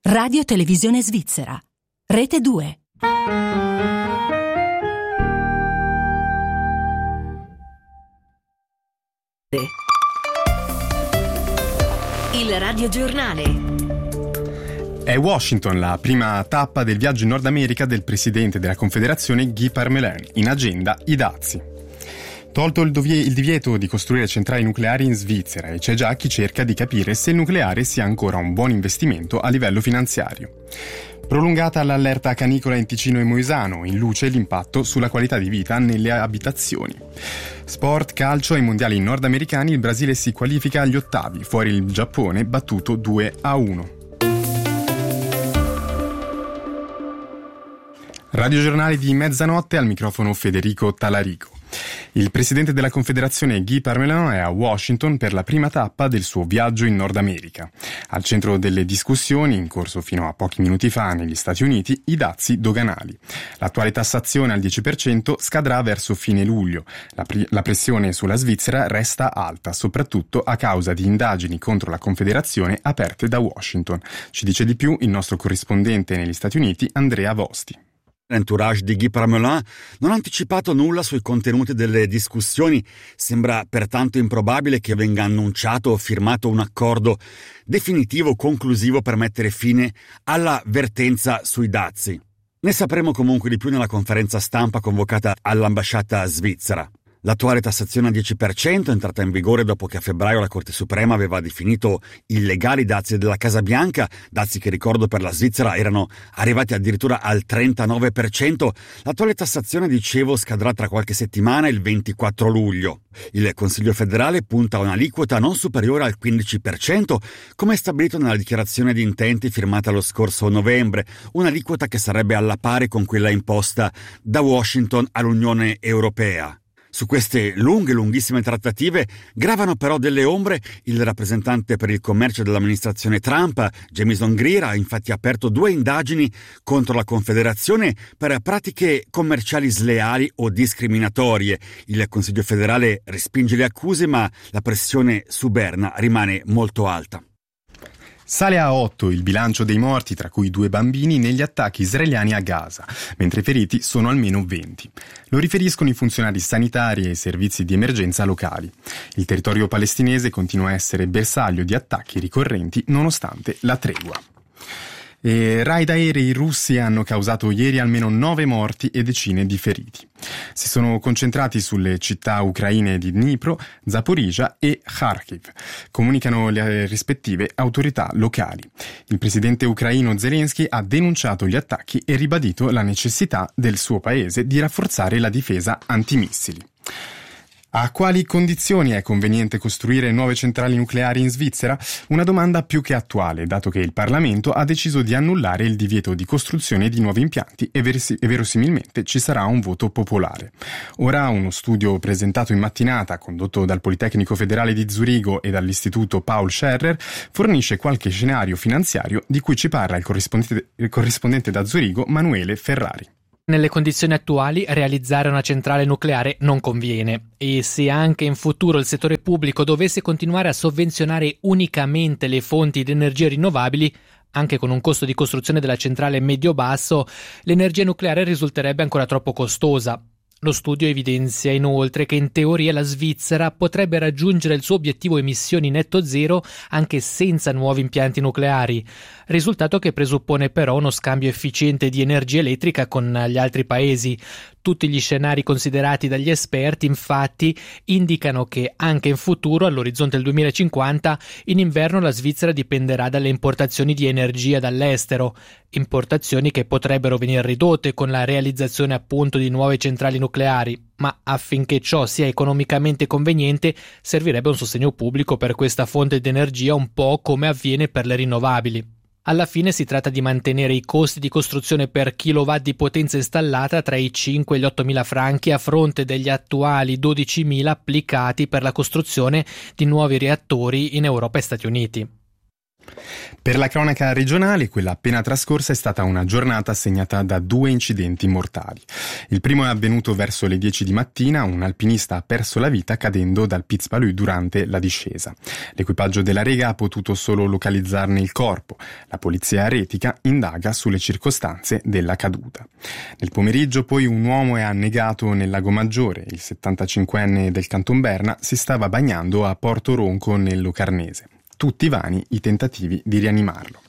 Radio Televisione Svizzera. Rete 2. Il radiogiornale. È Washington la prima tappa del viaggio in Nord America del presidente della Confederazione Guy Parmelin, in agenda i dazi. Tolto il divieto di costruire centrali nucleari in Svizzera, e c'è già chi cerca di capire se il nucleare sia ancora un buon investimento a livello finanziario. Prolungata l'allerta canicola in Ticino e Moesano, in luce l'impatto sulla qualità di vita nelle abitazioni. Sport, calcio e mondiali nordamericani, il Brasile si qualifica agli ottavi, fuori il Giappone battuto 2-1. Radiogiornale di mezzanotte, al microfono Federico Talarico. Il presidente della Confederazione Guy Parmelin è a Washington per la prima tappa del suo viaggio in Nord America. Al centro delle discussioni, in corso fino a pochi minuti fa negli Stati Uniti, i dazi doganali. L'attuale tassazione al 10% scadrà verso fine luglio. La pressione sulla Svizzera resta alta, soprattutto a causa di indagini contro la Confederazione aperte da Washington. Ci dice di più il nostro corrispondente negli Stati Uniti, Andrea Vosti. L'entourage di Guy Parmelin non ha anticipato nulla sui contenuti delle discussioni. Sembra pertanto improbabile che venga annunciato o firmato un accordo definitivo conclusivo per mettere fine alla vertenza sui dazi. Ne sapremo comunque di più nella conferenza stampa convocata all'ambasciata svizzera. L'attuale tassazione al 10% è entrata in vigore dopo che a febbraio la Corte Suprema aveva definito illegali i dazi della Casa Bianca, dazi che, ricordo, per la Svizzera erano arrivati addirittura al 39%. L'attuale tassazione, dicevo, scadrà tra qualche settimana, il 24 luglio. Il Consiglio federale punta a un'aliquota non superiore al 15%, come stabilito nella dichiarazione di intenti firmata lo scorso novembre, un'aliquota che sarebbe alla pari con quella imposta da Washington all'Unione Europea. Su queste lunghissime trattative gravano però delle ombre. Il rappresentante per il commercio dell'amministrazione Trump, Jamieson Greer, ha infatti aperto 2 indagini contro la Confederazione per pratiche commerciali sleali o discriminatorie. Il Consiglio federale respinge le accuse, ma la pressione su Berna rimane molto alta. Sale a 8 il bilancio dei morti, tra cui 2 bambini, negli attacchi israeliani a Gaza, mentre i feriti sono almeno 20. Lo riferiscono i funzionari sanitari e i servizi di emergenza locali. Il territorio palestinese continua a essere bersaglio di attacchi ricorrenti nonostante la tregua. Raid aerei russi hanno causato ieri almeno 9 morti e decine di feriti. Si sono concentrati sulle città ucraine di Dnipro, Zaporizhzhia e Kharkiv, comunicano le rispettive autorità locali. Il presidente ucraino Zelensky ha denunciato gli attacchi e ribadito la necessità del suo paese di rafforzare la difesa antimissili. A quali condizioni è conveniente costruire nuove centrali nucleari in Svizzera? Una domanda più che attuale, dato che il Parlamento ha deciso di annullare il divieto di costruzione di nuovi impianti e verosimilmente ci sarà un voto popolare. Ora uno studio presentato in mattinata, condotto dal Politecnico Federale di Zurigo e dall'Istituto Paul Scherrer, fornisce qualche scenario finanziario di cui ci parla il corrispondente da Zurigo, Manuele Ferrari. Nelle condizioni attuali realizzare una centrale nucleare non conviene, e se anche in futuro il settore pubblico dovesse continuare a sovvenzionare unicamente le fonti di energie rinnovabili, anche con un costo di costruzione della centrale medio-basso, l'energia nucleare risulterebbe ancora troppo costosa. Lo studio evidenzia inoltre che in teoria la Svizzera potrebbe raggiungere il suo obiettivo emissioni netto zero anche senza nuovi impianti nucleari, risultato che presuppone però uno scambio efficiente di energia elettrica con gli altri paesi. Tutti gli scenari considerati dagli esperti, infatti, indicano che anche in futuro, all'orizzonte del 2050, in inverno la Svizzera dipenderà dalle importazioni di energia dall'estero, importazioni che potrebbero venire ridotte con la realizzazione appunto di nuove centrali nucleari, ma affinché ciò sia economicamente conveniente servirebbe un sostegno pubblico per questa fonte di energia, un po' come avviene per le rinnovabili. Alla fine si tratta di mantenere i costi di costruzione per kilowatt di potenza installata tra i 5 e gli 8.000 franchi a fronte degli attuali 12.000 applicati per la costruzione di nuovi reattori in Europa e Stati Uniti. Per la cronaca regionale, quella appena trascorsa è stata una giornata segnata da 2 incidenti mortali. Il primo è avvenuto verso le 10 di mattina, un alpinista ha perso la vita cadendo dal Piz Palu durante la discesa. L'equipaggio della Rega ha potuto solo localizzarne il corpo. La polizia aretica indaga sulle circostanze della caduta. Nel pomeriggio poi un uomo è annegato nel Lago Maggiore. Il 75enne del Canton Berna si stava bagnando a Porto Ronco nel Locarnese. Tutti vani i tentativi di rianimarlo.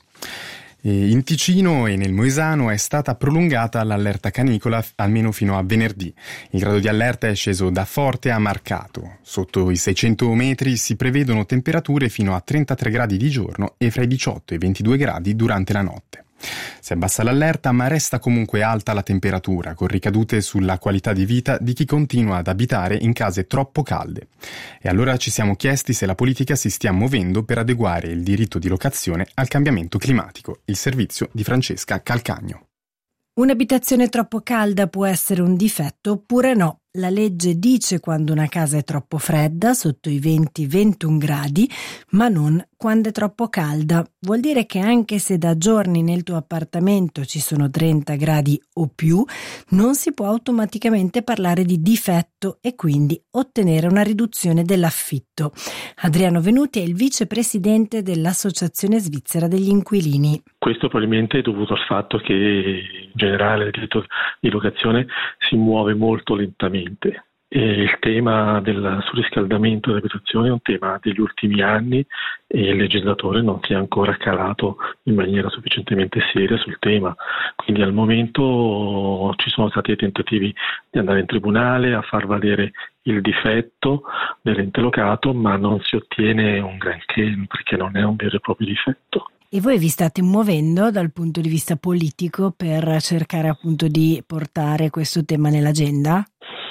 In Ticino e nel Moesano è stata prolungata l'allerta canicola almeno fino a venerdì. Il grado di allerta è sceso da forte a marcato. Sotto i 600 metri si prevedono temperature fino a 33 gradi di giorno e fra i 18 e i 22 gradi durante la notte. Si abbassa l'allerta, ma resta comunque alta la temperatura, con ricadute sulla qualità di vita di chi continua ad abitare in case troppo calde. E allora ci siamo chiesti se la politica si stia muovendo per adeguare il diritto di locazione al cambiamento climatico. Il servizio di Francesca Calcagno. Un'abitazione troppo calda può essere un difetto oppure no. La legge dice quando una casa è troppo fredda, sotto i 20-21 gradi, ma non quando è troppo calda. Vuol dire che anche se da giorni nel tuo appartamento ci sono 30 gradi o più, non si può automaticamente parlare di difetto e quindi ottenere una riduzione dell'affitto. Adriano Venuti è il vicepresidente dell'Associazione Svizzera degli Inquilini. Questo probabilmente è dovuto al fatto che in generale il diritto di locazione si muove molto lentamente. E il tema del surriscaldamento delle abitazioni è un tema degli ultimi anni e il legislatore non si è ancora calato in maniera sufficientemente seria sul tema. Quindi al momento ci sono stati tentativi di andare in tribunale a far valere il difetto dell'ente locato, ma non si ottiene un granché perché non è un vero e proprio difetto. E voi vi state muovendo dal punto di vista politico per cercare appunto di portare questo tema nell'agenda?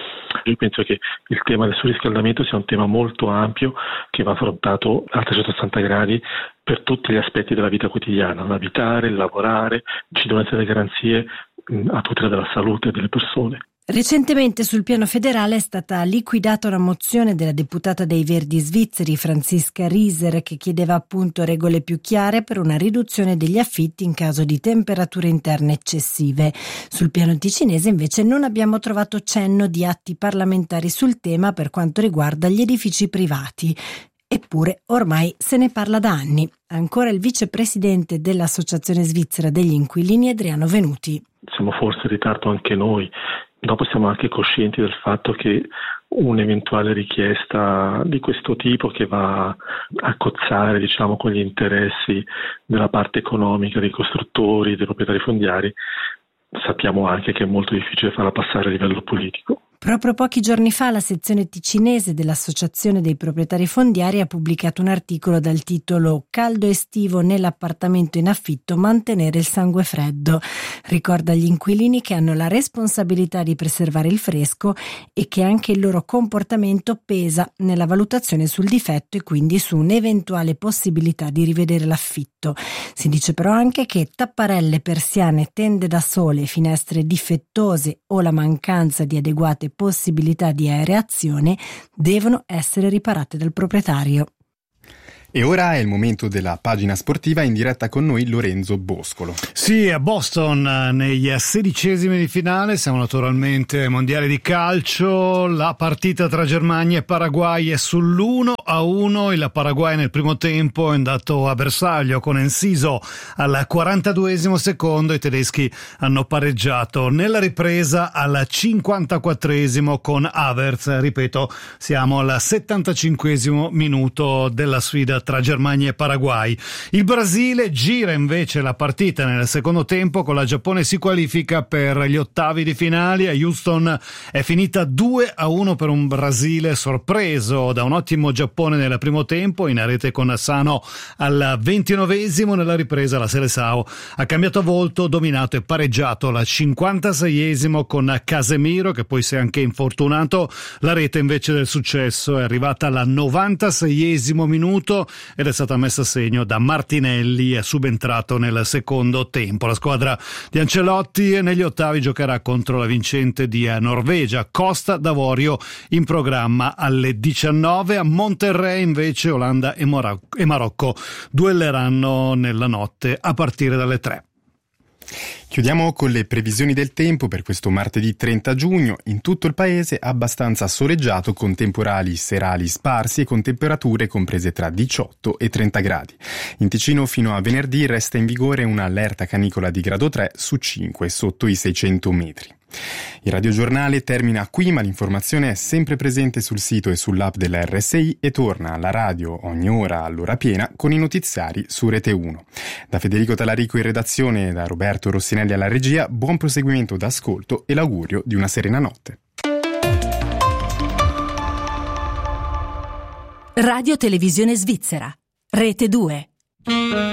Io penso che il tema del surriscaldamento sia un tema molto ampio che va affrontato a 360 gradi per tutti gli aspetti della vita quotidiana, l'abitare, il lavorare, ci devono essere garanzie a tutela della salute delle persone. Recentemente sul piano federale è stata liquidata una mozione della deputata dei Verdi svizzeri Franziska Rieser che chiedeva appunto regole più chiare per una riduzione degli affitti in caso di temperature interne eccessive. Sul piano ticinese invece non abbiamo trovato cenno di atti parlamentari sul tema per quanto riguarda gli edifici privati. Eppure ormai se ne parla da anni. Ancora il vicepresidente dell'Associazione Svizzera degli Inquilini Adriano Venuti. Siamo forse in ritardo anche noi. Dopo siamo anche coscienti del fatto che un'eventuale richiesta di questo tipo che va a cozzare, con gli interessi della parte economica dei costruttori, dei proprietari fondiari, sappiamo anche che è molto difficile farla passare a livello politico. Proprio pochi giorni fa la sezione ticinese dell'Associazione dei proprietari fondiari ha pubblicato un articolo dal titolo «Caldo estivo nell'appartamento in affitto, mantenere il sangue freddo». Ricorda agli inquilini che hanno la responsabilità di preservare il fresco e che anche il loro comportamento pesa nella valutazione sul difetto e quindi su un'eventuale possibilità di rivedere l'affitto. Si dice però anche che tapparelle, persiane, tende da sole, finestre difettose o la mancanza di adeguate possibilità di aereazione devono essere riparate dal proprietario. E ora è il momento della pagina sportiva, in diretta con noi Lorenzo Boscolo. Sì, a Boston negli 16esimi di finale, siamo naturalmente ai mondiali di calcio, la partita tra Germania e Paraguay è sull'1-1, il Paraguay nel primo tempo è andato a bersaglio con Enciso al 42esimo secondo, i tedeschi hanno pareggiato nella ripresa al 54esimo con Havertz, ripeto, siamo al 75esimo minuto della sfida tra Germania e Paraguay. Il Brasile gira invece la partita nel secondo tempo, con la Giappone si qualifica per gli ottavi di finale. A Houston è finita 2-1 per un Brasile sorpreso da un ottimo Giappone nel primo tempo, in rete con Sano al 29esimo. Nella ripresa la Seleção ha cambiato volto, dominato e pareggiato al 56esimo con Casemiro, che poi si è anche infortunato. La rete invece del successo è arrivata al 96esimo minuto ed è stata messa a segno da Martinelli, è subentrato nel secondo tempo. La squadra di Ancelotti negli ottavi giocherà contro la vincente di Norvegia. Costa d'Avorio in programma alle 19. A Monterrey invece Olanda e Marocco duelleranno nella notte a partire dalle 3. Chiudiamo con le previsioni del tempo per questo martedì 30 giugno. In tutto il paese abbastanza soleggiato con temporali serali sparsi e con temperature comprese tra 18 e 30 gradi. In Ticino fino a venerdì resta in vigore un'allerta canicola di grado 3 su 5 sotto i 600 metri. Il radiogiornale termina qui, ma l'informazione è sempre presente sul sito e sull'app della RSI e torna alla radio ogni ora all'ora piena con i notiziari su Rete 1. Da Federico Talarico in redazione e da Roberto Rossinelli alla regia, buon proseguimento d'ascolto e l'augurio di una serena notte. Radio Televisione Svizzera, Rete 2.